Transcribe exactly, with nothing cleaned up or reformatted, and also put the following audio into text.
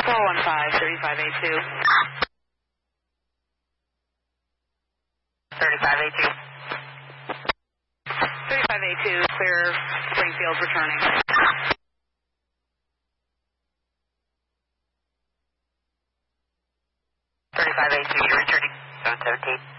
four one five, thirty-five eight two. thirty-five eight two. thirty-five eight two, clear Springfield returning. thirty-five eight two, you're returning. seven seventeen.